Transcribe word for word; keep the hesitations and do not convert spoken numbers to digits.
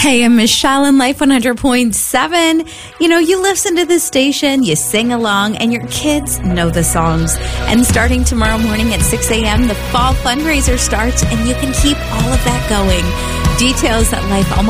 Hey, I'm Michelle in Life one hundred point seven. You know, you listen to this station, you sing along, and your kids know the songs. And starting tomorrow morning at six a.m., the fall fundraiser starts, and you can keep all of that going. Details at life almost